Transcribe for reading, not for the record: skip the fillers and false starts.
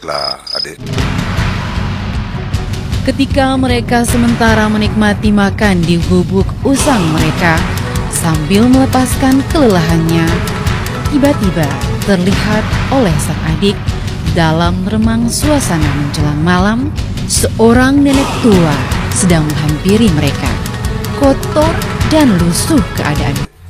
Baiklah, adik. Ketika mereka sementara menikmati makan di gubuk usang mereka sambil melepaskan kelelahannya, tiba-tiba terlihat oleh sang adik dalam remang suasana menjelang malam, seorang nenek tua sedang menghampiri mereka. Kotor dan lusuh keadaan